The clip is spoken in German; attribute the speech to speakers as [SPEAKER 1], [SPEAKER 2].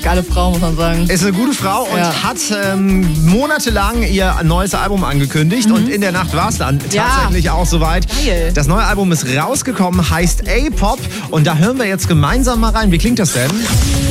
[SPEAKER 1] geile Frau, muss man sagen.
[SPEAKER 2] Ist eine gute Frau und hat monatelang ihr neues Album angekündigt. Und in der Nacht war es dann tatsächlich auch soweit.
[SPEAKER 1] Geil.
[SPEAKER 2] Das neue Album ist rausgekommen, heißt A-Pop. Und da hören wir jetzt gemeinsam mal rein. Wie klingt das denn?